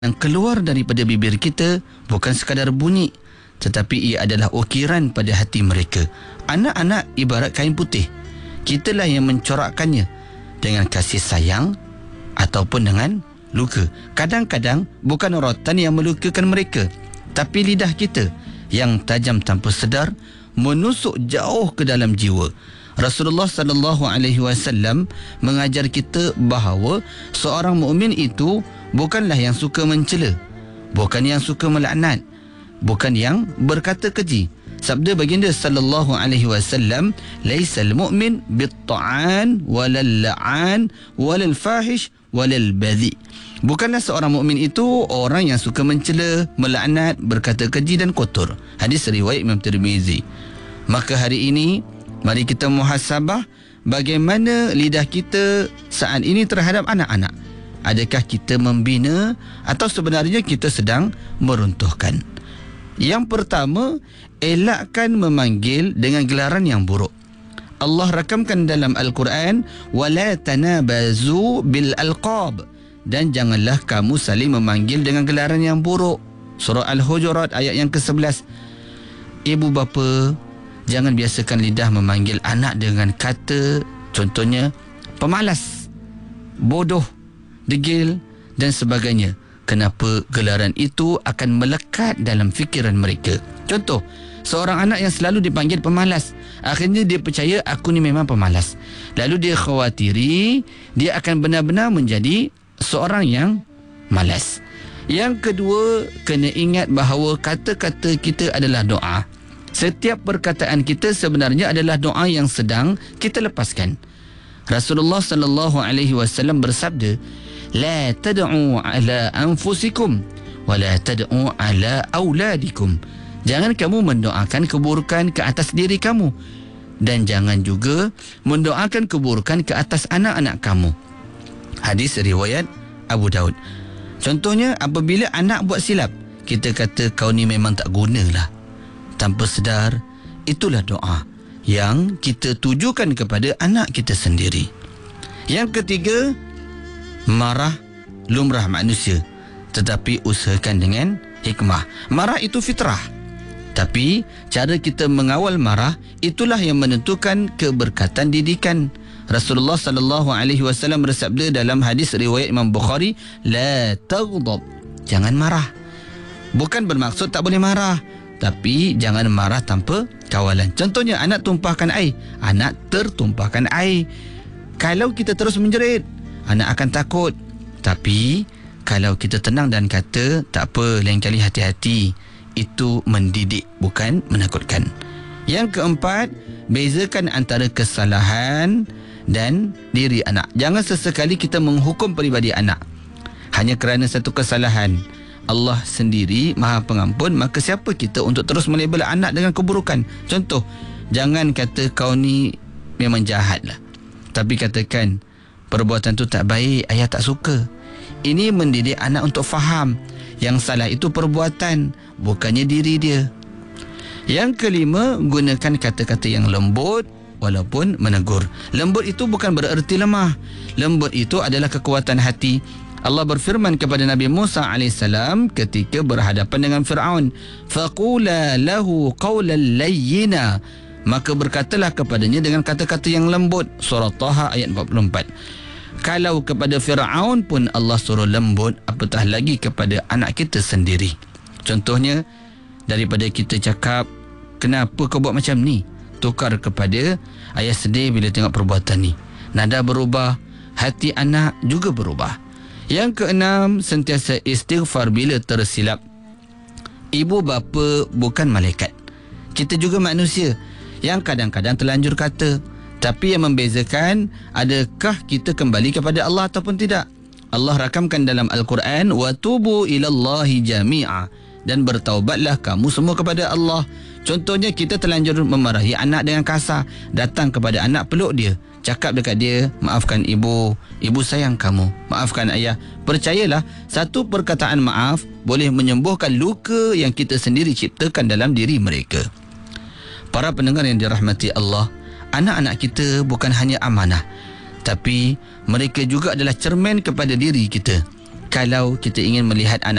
yang keluar daripada bibir kita bukan sekadar bunyi, tetapi ia adalah ukiran pada hati mereka. Anak-anak ibarat kain putih. Kitalah yang mencorakkannya dengan kasih sayang ataupun dengan luka. Kadang-kadang bukan rotan yang melukakan mereka, tapi lidah kita yang tajam tanpa sedar menusuk jauh ke dalam jiwa. Rasulullah sallallahu alaihi wasallam mengajar kita bahawa seorang mukmin itu bukanlah yang suka mencela, bukan yang suka melaknat, bukan yang berkata keji. Sabda baginda sallallahu alaihi wasallam, "Laisal mu'min bit-ta'an walal la'an walal fahish walal badhi." Bukanlah seorang mukmin itu orang yang suka mencela, melaknat, berkata keji dan kotor. Hadis riwayat Imam Tirmizi. Maka hari ini mari kita muhasabah bagaimana lidah kita saat ini terhadap anak-anak. Adakah kita membina atau sebenarnya kita sedang meruntuhkan? Yang pertama, elakkan memanggil dengan gelaran yang buruk. Allah rakamkan dalam Al-Quran, "Wala tanabazu bil alqab." Dan janganlah kamu saling memanggil dengan gelaran yang buruk. Surah Al-Hujurat ayat yang ke-11. Ibu bapa, jangan biasakan lidah memanggil anak dengan kata, contohnya pemalas, bodoh, degil dan sebagainya. Kenapa? Gelaran itu akan melekat dalam fikiran mereka. Contoh, seorang anak yang selalu dipanggil pemalas, akhirnya dia percaya aku ni memang pemalas. Lalu dia khawatiri dia akan benar-benar menjadi seorang yang malas. Yang kedua, kena ingat bahawa kata-kata kita adalah doa. Setiap perkataan kita sebenarnya adalah doa yang sedang kita lepaskan. Rasulullah sallallahu alaihi wasallam bersabda, "La tad'u ala anfusikum wa la tad'u ala auladikum." Jangan kamu mendoakan keburukan ke atas diri kamu, dan jangan juga mendoakan keburukan ke atas anak-anak kamu. Hadis riwayat Abu Daud. Contohnya, apabila anak buat silap, kita kata kau ni memang tak gunalah. Tanpa sedar, itulah doa yang kita tujukan kepada anak kita sendiri. Yang ketiga, marah lumrah manusia, tetapi usahakan dengan hikmah. Marah itu fitrah, tapi cara kita mengawal marah itulah yang menentukan keberkatan didikan. Rasulullah sallallahu alaihi wasallam bersabda dalam hadis riwayat Imam Bukhari, "La taghdab." Jangan marah. Bukan bermaksud tak boleh marah, tapi jangan marah tanpa kawalan. Contohnya, anak tumpahkan air, anak tertumpahkan air. Kalau kita terus menjerit, anak akan takut. Tapi kalau kita tenang dan kata, tak apa, lain kali hati-hati, itu mendidik, bukan menakutkan. Yang keempat, bezakan antara kesalahan dan diri anak. Jangan sesekali kita menghukum peribadi anak hanya kerana satu kesalahan. Allah sendiri Maha Pengampun, maka siapa kita untuk terus melabel anak dengan keburukan? Contoh, jangan kata kau ni memang jahat lah, tapi katakan perbuatan tu tak baik, ayah tak suka. Ini mendidik anak untuk faham yang salah itu perbuatan, bukannya diri dia. Yang kelima, gunakan kata-kata yang lembut walaupun menegur. Lembut itu bukan bererti lemah. Lembut itu adalah kekuatan hati. Allah berfirman kepada Nabi Musa AS ketika berhadapan dengan Fir'aun, "Faqula lahu qawlan layyina." Maka berkatalah kepadanya dengan kata-kata yang lembut. Surah Taha ayat 44. Kalau kepada Fir'aun pun Allah suruh lembut, apatah lagi kepada anak kita sendiri. Contohnya, daripada kita cakap, "Kenapa kau buat macam ni?" tukar kepada, "Ayah sedih bila tengok perbuatan ni." Nada berubah, hati anak juga berubah. Yang keenam, sentiasa istighfar bila tersilap. Ibu bapa bukan malaikat. Kita juga manusia yang kadang-kadang terlanjur kata. Tapi yang membezakan, adakah kita kembali kepada Allah ataupun tidak. Allah rakamkan dalam Al-Quran, "Wa tubu ilallahi jami'a." Dan bertaubatlah kamu semua kepada Allah. Contohnya, kita terlanjur memarahi anak dengan kasar. Datang kepada anak, peluk dia, cakap dekat dia, "Maafkan ibu, ibu sayang kamu. Maafkan ayah." Percayalah, satu perkataan maaf boleh menyembuhkan luka yang kita sendiri ciptakan dalam diri mereka. Para pendengar yang dirahmati Allah, anak-anak kita bukan hanya amanah, tapi mereka juga adalah cermin kepada diri kita. kalau kita ingin melihat